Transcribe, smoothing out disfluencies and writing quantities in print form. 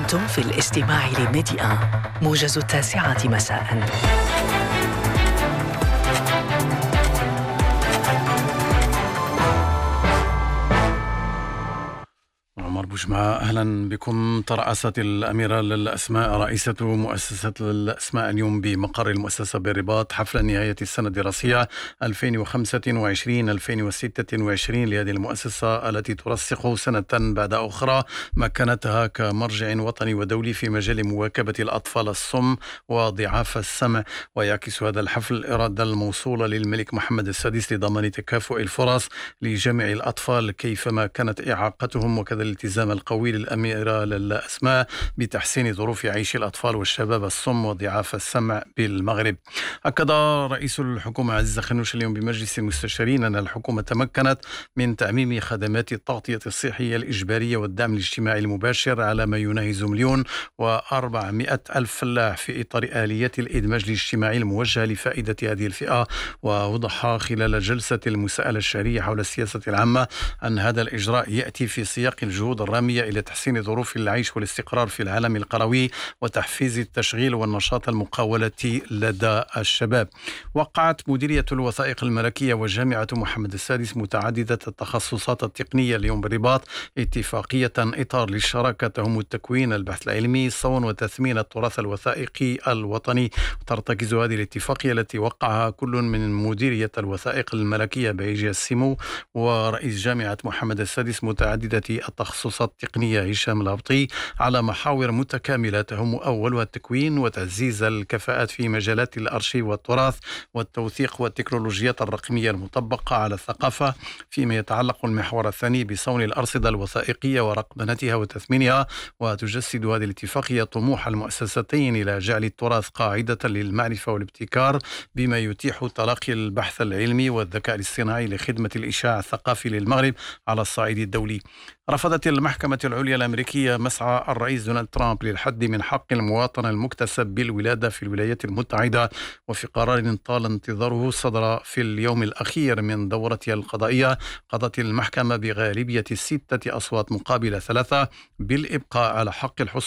أنتم في الاستماع لميديا موجز 9 مساء. عمر بوجمعة، أهلا بكم. ترأست الأميرة للأسماء رئيسة مؤسسة الأسماء اليوم بمقر المؤسسة بالرباط حفل نهاية السنة الدراسية 2025-2026 لهذه المؤسسة التي ترسخ سنة بعد أخرى مكانتها كمرجع وطني ودولي في مجال مواكبة الأطفال الصم وضعاف السمع. ويعكس هذا الحفل الإرادة الموصولة للملك محمد السادس لضمان تكافؤ الفرص لجميع الأطفال كيفما كانت إعاقتهم، وكذا الالتزام القوي للأميرة للأسماء بتحسين ظروف عيش الأطفال والشباب الصم وضعاف السمع بالمغرب. أكد رئيس الحكومة عزيز خنوش اليوم بمجلس المستشارين أن الحكومة تمكنت من تعميم خدمات التغطية الصحية الإجبارية والدعم الاجتماعي المباشر على ما يناهز 1,400,000 فلاح في إطار آليات الإدماج الاجتماعي الموجهة لفائدة هذه الفئة. ووضح خلال جلسة المساءلة الشهرية حول السياسة العامة أن هذا الإجراء يأتي في سياق الجهود الرامية إلى تحسين ظروف العيش والاستقرار في العالم القروي وتحفيز التشغيل والنشاط المقاولة لدى الشباب. وقعت مديرية الوثائق الملكية وجامعة محمد السادس متعددة التخصصات التقنية اليوم بالرباط اتفاقية إطار للشراكة تهم التكوين، البحث العلمي، صون وتثمين التراث الوثائقي الوطني. ترتكز هذه الاتفاقية التي وقعها كل من مديرية الوثائق الملكية بهيجة السمو ورئيس جامعة محمد السادس متعددة التخصصات التقنية هشام الهبطي على محاور متكاملة تهم أولها التكوين وتعزيز الكفاءات في مجالات الأرشيف والتراث والتوثيق والتكنولوجيات الرقمية المطبقة على الثقافة، فيما يتعلق المحور الثاني بصون الأرصدة الوثائقية ورقمنتها وتثمينها. وتجسد هذه الاتفاقية طموح المؤسستين إلى جعل التراث قاعدة للمعرفة والابتكار بما يتيح تلاقي البحث العلمي والذكاء الاصطناعي لخدمة الإشعاع الثقافي للمغرب على الصعيد الدولي. رفضت المحكمة العليا الأمريكية مسعى الرئيس دونالد ترامب للحد من حق المواطن المكتسب بالولادة في الولايات المتحدة، وفي قرار طال انتظاره صدر في اليوم الأخير من دورتها القضائية قضت المحكمة بغالبية 6 أصوات مقابل 3 بالإبقاء على حق الحصول